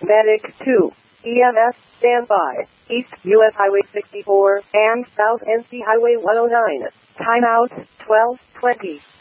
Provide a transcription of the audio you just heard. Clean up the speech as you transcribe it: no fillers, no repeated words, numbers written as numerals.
Medic 2. EMS, standby. East US Highway 64 and South NC Highway 109. Timeout 12:20.